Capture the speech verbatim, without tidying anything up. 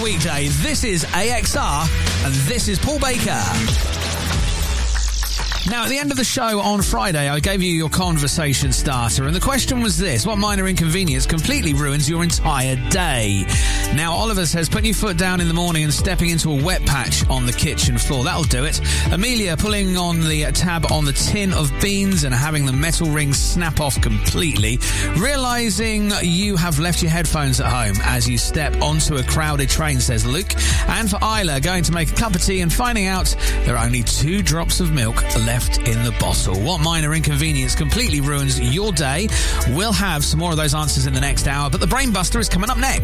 weekday. This is A X R, and this is Paul Baker. Now, at the end of the show on Friday, I gave you your conversation starter, and the question was this: what minor inconvenience completely ruins your entire day? Now, Oliver says, putting your foot down in the morning and stepping into a wet patch on the kitchen floor. That'll do it. Amelia, pulling on the tab on the tin of beans and having the metal rings snap off completely. Realising you have left your headphones at home as you step onto a crowded train, says Luke. And for Isla, going to make a cup of tea and finding out there are only two drops of milk left in the bottle. What minor inconvenience completely ruins your day? We'll have some more of those answers in the next hour, but the Brain Buster is coming up next.